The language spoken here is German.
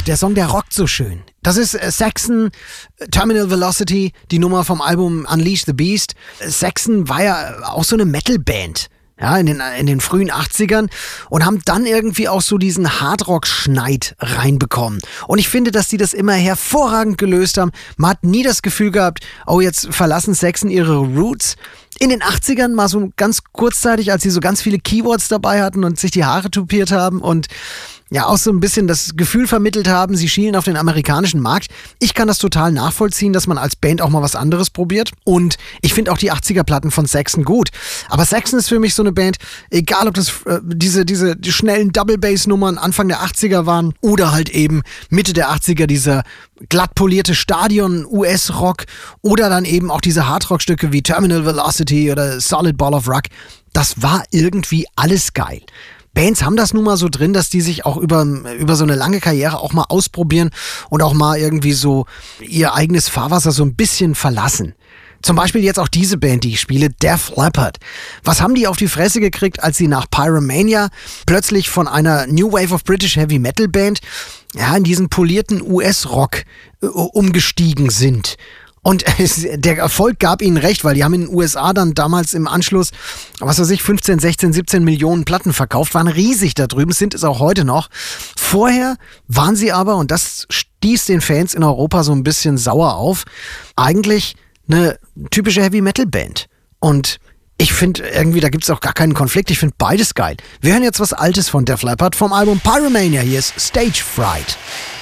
der Song, der rockt so schön. Das ist Saxon, Terminal Velocity, die Nummer vom Album Unleash the Beast. Saxon war ja auch so eine Metal-Band. Ja, in den frühen 80ern und haben dann irgendwie auch so diesen Hardrock-Schneid reinbekommen. Und ich finde, dass die das immer hervorragend gelöst haben. Man hat nie das Gefühl gehabt, oh, jetzt verlassen Saxon ihre Roots. In den 80ern mal so ganz kurzzeitig, als sie so ganz viele Keywords dabei hatten und sich die Haare tupiert haben und ja auch so ein bisschen das Gefühl vermittelt haben, sie schielen auf den amerikanischen Markt. Ich kann das total nachvollziehen, dass man als Band auch mal was anderes probiert. Und ich finde auch die 80er-Platten von Saxon gut. Aber Saxon ist für mich so eine Band, egal ob das die schnellen Double-Bass-Nummern Anfang der 80er waren oder halt eben Mitte der 80er dieser glatt polierte Stadion-US-Rock oder dann eben auch diese Hardrock-Stücke wie Terminal Velocity oder Solid Ball of Rock. Das war irgendwie alles geil. Bands haben das nun mal so drin, dass die sich auch über so eine lange Karriere auch mal ausprobieren und auch mal irgendwie so ihr eigenes Fahrwasser so ein bisschen verlassen. Zum Beispiel jetzt auch diese Band, die ich spiele, Def Leppard. Was haben die auf die Fresse gekriegt, als sie nach Pyromania plötzlich von einer New Wave of British Heavy Metal Band in diesen polierten US-Rock umgestiegen sind? Und der Erfolg gab ihnen recht, weil die haben in den USA dann damals im Anschluss, 15, 16, 17 Millionen Platten verkauft, waren riesig da drüben, sind es auch heute noch. Vorher waren sie aber, und das stieß den Fans in Europa so ein bisschen sauer auf, eigentlich eine typische Heavy-Metal-Band. Und ich finde irgendwie, da gibt es auch gar keinen Konflikt, ich finde beides geil. Wir hören jetzt was Altes von Def Leppard vom Album Pyromania, hier ist Stage Fright.